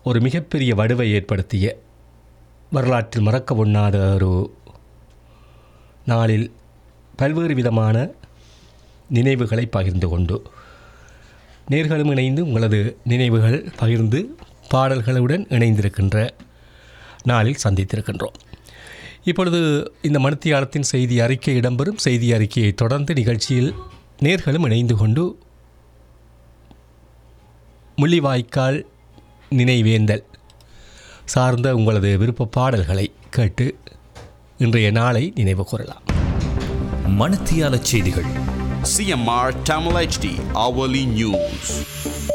ஒரு மிகப்பெரிய வடுவை ஏற்படுத்திய வரலாற்றில் மறக்க முடியாத ஒரு நாளில் பல்வேறு விதமான நினைவுகளை பகிர்ந்து கொண்டு நேர்களும் இணைந்து உங்களது நினைவுகள் பகிர்ந்து பாடல்களுடன் இணைந்திருக்கின்ற நாளில் சந்தித்திருக்கின்றோம். இப்பொழுது இந்த மணித்தியாலத்தின் செய்தி அறிக்கை இடம்பெறும். செய்தி அறிக்கையை தொடர்ந்து நிகழ்ச்சியில் நேர்களும் இணைந்து கொண்டு முள்ளிவாய்க்கால் நினைவேந்தல் சார்ந்த உங்களது விருப்ப பாடல்களை கேட்டு இன்றைய நாளை நினைவு கூறலாம். மணித்தியால செய்திகள். CMR Tamil HD Hourly News.